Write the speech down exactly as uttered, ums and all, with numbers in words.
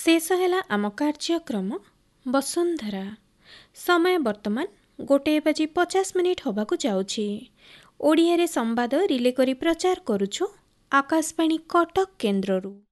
शेष है आम कार्यक्रम वसुंधरा। समय वर्तमान गोटे बजी पचास मिनिट होबाकु जाउछि। ओडिया रे संवाद रिले करी प्रचार करुछु आकाशवाणी कटक केन्द्ररू।